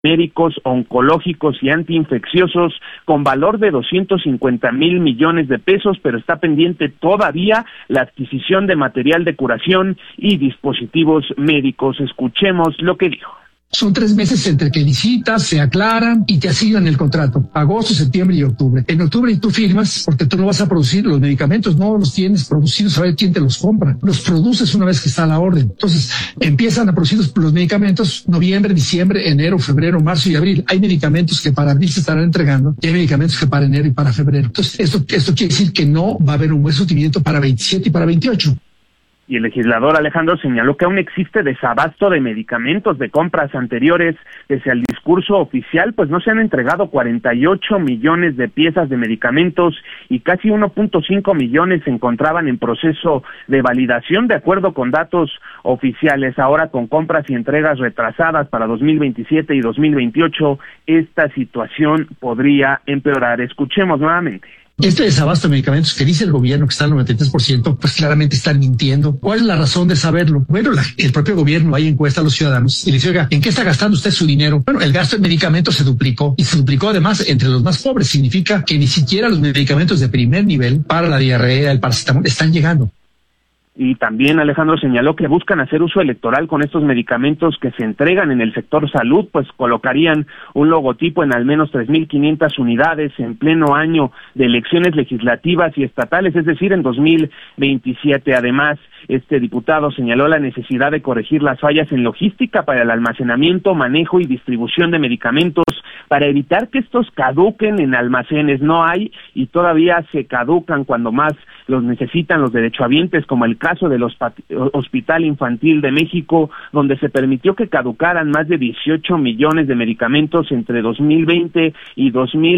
médicos, oncológicos y antiinfecciosos con valor de 250,000 millones de pesos, pero está pendiente todavía la adquisición de material de curación y dispositivos médicos. Escuchemos lo que dijo. Son 3 meses entre que visitas, se aclaran y te asignan el contrato. Agosto, septiembre y octubre. En octubre tú firmas porque tú no vas a producir los medicamentos, no los tienes producidos, a ver quién te los compra. Los produces una vez que está la orden. Entonces empiezan a producir los medicamentos noviembre, diciembre, enero, febrero, marzo y abril. Hay medicamentos que para abril se estarán entregando y hay medicamentos que para enero y para febrero. Entonces esto quiere decir que no va a haber un buen surtimiento para 27 y para 28. Y el legislador Alejandro señaló que aún existe desabasto de medicamentos de compras anteriores. Pese al discurso oficial, pues no se han entregado 48 millones de piezas de medicamentos y casi 1.5 millones se encontraban en proceso de validación, de acuerdo con datos oficiales. Ahora, con compras y entregas retrasadas para 2027 y 2028, esta situación podría empeorar. Escuchemos nuevamente. Este desabasto de medicamentos que dice el gobierno que está al 93%, pues claramente están mintiendo. ¿Cuál es la razón de saberlo? Bueno, el propio gobierno ahí encuesta a los ciudadanos y les dice, oiga, ¿en qué está gastando usted su dinero? Bueno, el gasto en medicamentos se duplicó y se duplicó además entre los más pobres. Significa que ni siquiera los medicamentos de primer nivel para la diarrea, el paracetamol, están llegando. Y también Alejandro señaló que buscan hacer uso electoral con estos medicamentos que se entregan en el sector salud, pues colocarían un logotipo en al menos 3,500 unidades en pleno año de elecciones legislativas y estatales, es decir, en 2027. Además, este diputado señaló la necesidad de corregir las fallas en logística para el almacenamiento, manejo y distribución de medicamentos para evitar que estos caduquen en almacenes. No hay y todavía se caducan cuando más los necesitan los derechohabientes, como el caso del Hospital Infantil de México, donde se permitió que caducaran más de 18 millones de medicamentos entre 2020 y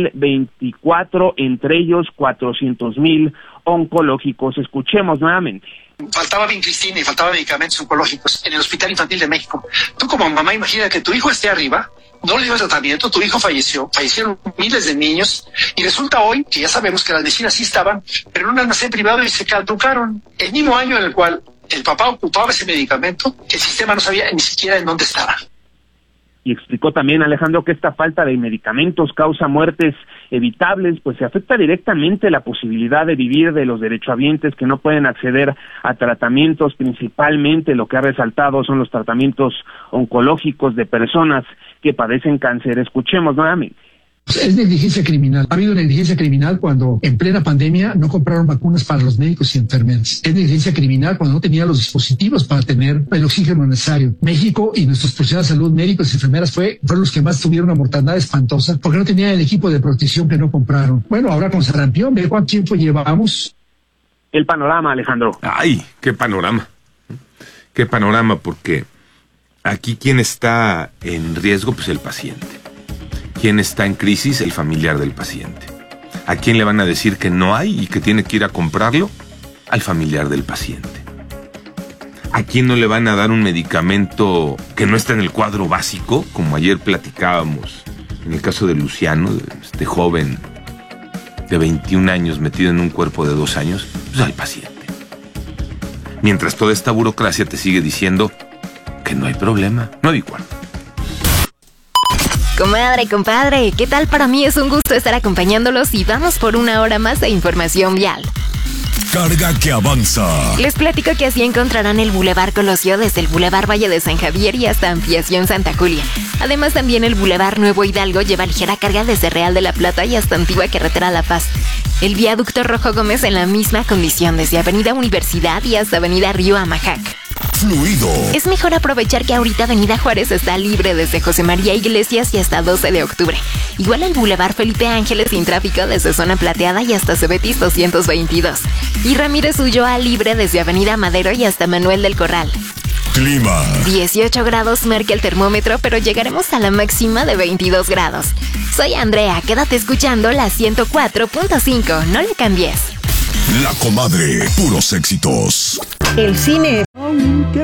2024, entre ellos 400,000 oncológicos. Escuchemos nuevamente. Faltaba vincristina y faltaba medicamentos oncológicos en el Hospital Infantil de México. Tú como mamá imagina que tu hijo esté arriba, no le dio tratamiento, tu hijo fallecieron miles de niños y resulta hoy que ya sabemos que las medicinas sí estaban, pero en un almacén privado y se caducaron. El mismo año en el cual el papá ocupaba ese medicamento, el sistema no sabía ni siquiera en dónde estaba. Y explicó también Alejandro que esta falta de medicamentos causa muertes evitables, pues se afecta directamente la posibilidad de vivir de los derechohabientes que no pueden acceder a tratamientos. Principalmente lo que ha resaltado son los tratamientos oncológicos de personas que padecen cáncer. Escuchemos nuevamente. Es negligencia criminal. Ha habido negligencia criminal cuando en plena pandemia no compraron vacunas para los médicos y enfermeras. Es negligencia criminal cuando no tenían los dispositivos para tener el oxígeno necesario. México y nuestros profesionales de salud, médicos y enfermeras, fueron los que más tuvieron una mortandad espantosa porque no tenían el equipo de protección que no compraron. Bueno, ahora con sarampión, ve cuánto tiempo llevamos. El panorama, Alejandro. ¡Ay, qué panorama! ¡Qué panorama! Porque aquí ¿quién está en riesgo? Pues el paciente. ¿Quién está en crisis? El familiar del paciente. ¿A quién le van a decir que no hay y que tiene que ir a comprarlo? Al familiar del paciente. ¿A quién no le van a dar un medicamento que no está en el cuadro básico? Como ayer platicábamos en el caso de Luciano, este joven de 21 años metido en un cuerpo de 2 años, pues al paciente. Mientras toda esta burocracia te sigue diciendo que no hay problema, 9:15. Comadre, compadre, ¿qué tal? Para mí es un gusto estar acompañándolos y vamos por una hora más de información vial. Carga que avanza. Les platico que así encontrarán el Boulevard Colosio desde el Boulevard Valle de San Javier y hasta Ampliación Santa Julia. Además, también el Boulevard Nuevo Hidalgo lleva ligera carga desde Real de la Plata y hasta Antigua Carretera La Paz. El viaducto Rojo Gómez en la misma condición desde Avenida Universidad y hasta Avenida Río Amajac. Fluido. Es mejor aprovechar que ahorita Avenida Juárez está libre desde José María Iglesias y hasta 12 de octubre. Igual el Boulevard Felipe Ángeles sin tráfico desde Zona Plateada y hasta Cebetis 222. Y Ramírez Ulloa libre desde Avenida Madero y hasta Manuel del Corral. Clima. 18 grados marca el termómetro, pero llegaremos a la máxima de 22 grados. Soy Andrea, quédate escuchando la 104.5, no le cambies. La Comadre, puros éxitos. El cine.